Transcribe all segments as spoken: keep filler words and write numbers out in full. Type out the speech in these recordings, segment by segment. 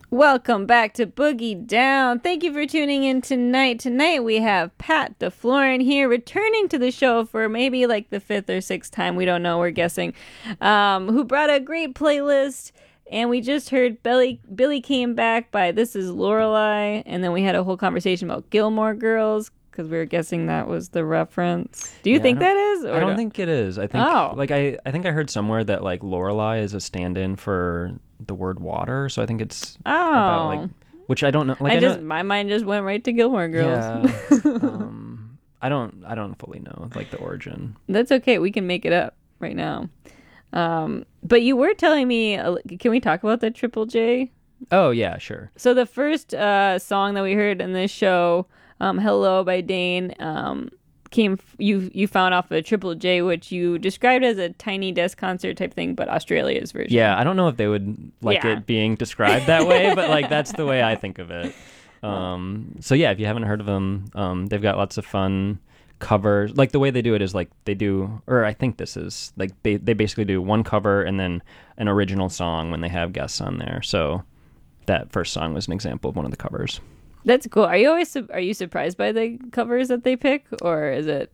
Welcome back to Boogie Down. Thank you for tuning in tonight. Tonight we have Pat DeFlorin here, returning to the show for maybe like the fifth or sixth time. We don't know. We're guessing. Um, who brought a great playlist. And we just heard Billy, Billy Came Back by This Is Lorelei. And then we had a whole conversation about Gilmore Girls because we were guessing that was the reference. Do you yeah, think that is? Or I don't no? think it is. I think oh. like I, I think I heard somewhere that like Lorelei is a stand-in for the word water, so I think it's oh. about like, which I don't know. Like I, I just know, my mind just went right to Gilmore Girls. Yeah. um, I don't I don't fully know like the origin. That's okay. We can make it up right now. Um, but you were telling me, uh, can we talk about the Triple J? Oh yeah, sure. So the first uh, song that we heard in this show, um, "Hello" by Dane, um, came f- you you found off of Triple J, which you described as a Tiny Desk concert type thing, but Australia's version. Yeah, I don't know if they would like yeah. it being described that way, but like that's the way I think of it. Um, so yeah, if you haven't heard of them, um, they've got lots of fun covers. Like the way they do it is like they do, or I think this is like they they basically do one cover and then an original song when they have guests on there. So that first song was an example of one of the covers. That's cool. Are you always su- are you surprised by the covers that they pick, or is it?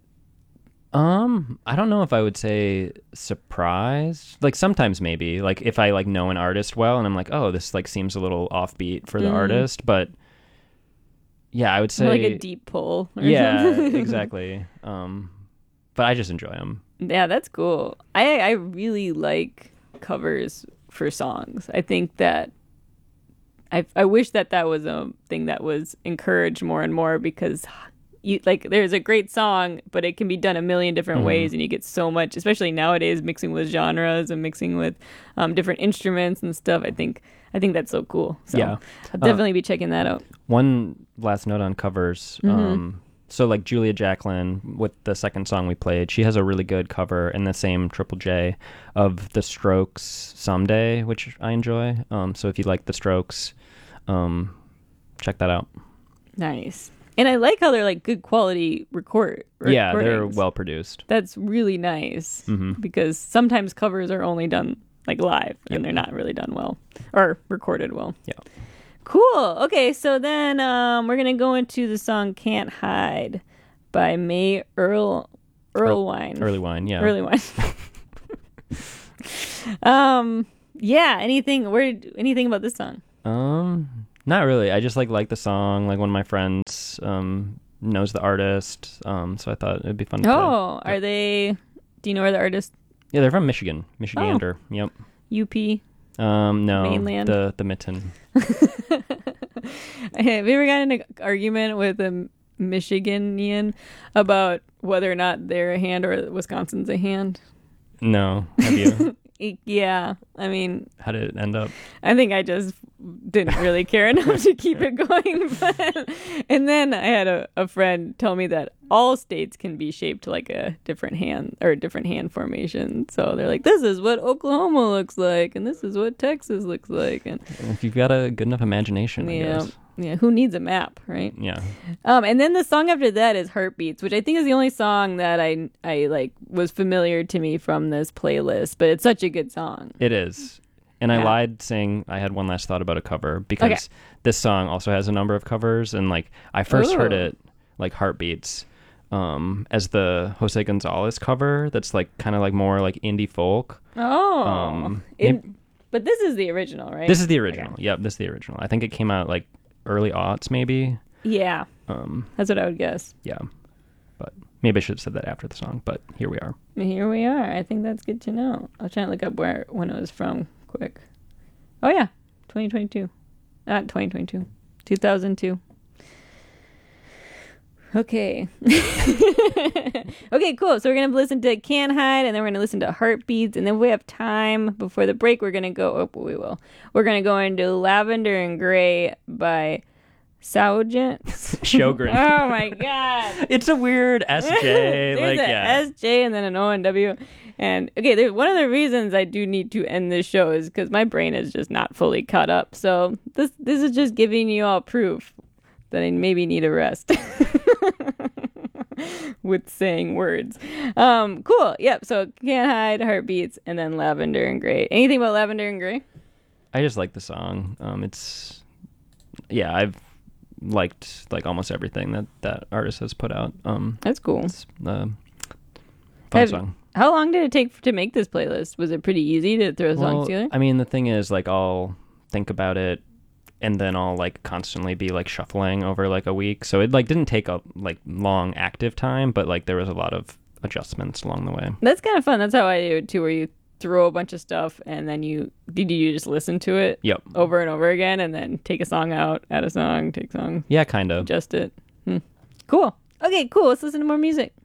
Um, I don't know if I would say surprised. Like sometimes maybe, like if I like know an artist well and I'm like, oh, this like seems a little offbeat for the mm. artist, but yeah, I would say like a deep pull. Or yeah, something. exactly. Um, but I just enjoy them. Yeah, that's cool. I I really like covers for songs. I think that. I I wish that that was a thing that was encouraged more and more because you like there's a great song, but it can be done a million different mm-hmm. ways, and you get so much, especially nowadays, mixing with genres and mixing with um, different instruments and stuff. I think I think that's so cool. So yeah, I'll definitely uh, be checking that out. One last note on covers. Mm-hmm. Um, so like Julia Jacklin with the second song we played, she has a really good cover in the same Triple J of The Strokes' "Someday," which I enjoy. Um, so if you like The Strokes, um, check that out. Nice. And I like how they're like good quality record. Recordings. Yeah, they're well produced. That's really nice mm-hmm. because sometimes covers are only done like live and yep. they're not really done well or recorded well. Yeah. Cool. Okay, so then um, we're gonna go into the song "Can't Hide" by May Earl Earlwine. Early Wine, yeah. Early Wine. um. Yeah. Anything? Where? Anything about this song? Um. Not really. I just like like the song. Like one of my friends um knows the artist. Um. So I thought it'd be fun to oh, play. are they? Do you know where the artist? Yeah, they're from Michigan. Michigander. Oh. Yep. U P. Um. No. Mainland. The the mitten. Have you ever gotten in an argument with a Michiganian about whether or not they're a hand or Wisconsin's a hand? No. Have you? Yeah. I mean... How did it end up? I think I just didn't really care enough to keep it going. But, and then I had a, a friend tell me that all states can be shaped like a different hand or a different hand formation. So they're like, this is what Oklahoma looks like, and this is what Texas looks like. And if you've got a good enough imagination, I yeah, guess. Yeah, who needs a map, right? Yeah. Um, and then the song after that is "Heartbeats," which I think is the only song that I I like was familiar to me from this playlist. But it's such a good song. It is. And yeah. I lied saying I had one last thought about a cover because okay. this song also has a number of covers, and like I first Ooh. heard it like "Heartbeats" um, as the Jose Gonzalez cover. That's like kind of like more like indie folk. Oh. Um, it, maybe, but this is the original, right? This is the original. Okay. Yep, this is the original. I think it came out like early aughts, maybe. Yeah. Um, that's what I would guess. Yeah. But maybe I should have said that after the song, but here we are. Here we are. I think that's good to know. I'll try to look up where when it was from quick. Oh, yeah. twenty twenty-two. Not twenty twenty-two. two thousand two. Okay. Okay, cool. So we're going to listen to "Can't Hide," and then we're going to listen to "Heartbeats," and then if we have time before the break, we're going to go, oh, we will. We're going to go into "Lavender and Gray" by Saugent. Sjogren. Oh, my God. It's a weird S J. There's like, an yeah. S J and then an O and W. And, okay, there, one of the reasons I do need to end this show is because my brain is just not fully caught up. So this this is just giving you all proof that I maybe need a rest with saying words. Um, cool. Yep. So "Can't Hide," "Heartbeats," and then "Lavender and Gray." Anything about "Lavender and Gray"? I just like the song. Um, it's yeah, I've liked like almost everything that that artist has put out. Um, That's cool. It's a fun Have- song. How long did it take to make this playlist? Was it pretty easy to throw songs Well, together? I mean, the thing is, like, I'll think about it, and then I'll like constantly be like shuffling over like a week. So it like didn't take a like long active time, but like there was a lot of adjustments along the way. That's kind of fun. That's how I do it too, where you throw a bunch of stuff and then you did you just listen to it Yep. over and over again and then take a song out, add a song, take a song, Yeah, kind of. adjust it. Hmm. Cool. Okay, cool. Let's listen to more music.